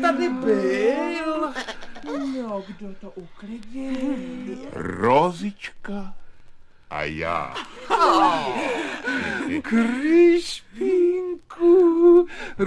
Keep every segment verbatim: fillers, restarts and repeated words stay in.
tady byl. No, kdo to uklidil? Rozička a já. Kryšpínku,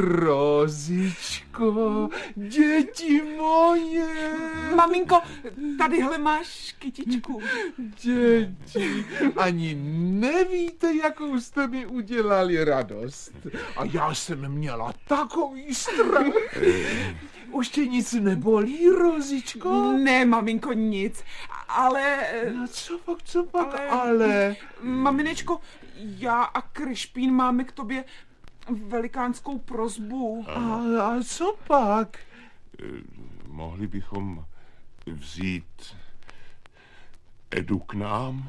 Rozičko, děti moje. Maminko, tadyhle máš kytičku. Děti, ani nevíte, jakou jste mi udělali radost. A já jsem měla takový strach. Už tě nic nebolí, Rozičko? Ne, maminko, nic, ale... No co pak, co pak, ale... ale... Maminečko, já a Kryšpín máme k tobě velikánskou prosbu. A, a co pak? Mohli bychom vzít Edu k nám?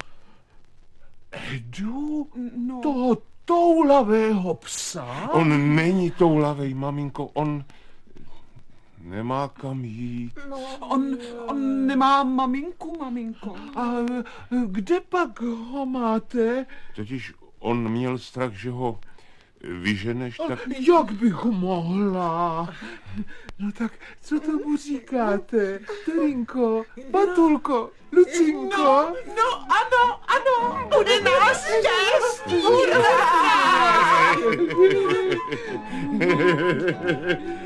Edu? No. Toho toulavého psa? On není toulavej, maminko, on nemá kam jít. No, on, on nemá maminku, maminko. A kde pak ho máte? Totiž on měl strach, že ho vyženeš, tak... Jak bych mohla? No tak, co tomu říkáte? Terinko, Batulko, Lucinko? No, no, ano, ano, bude nás štěstí. Hurá!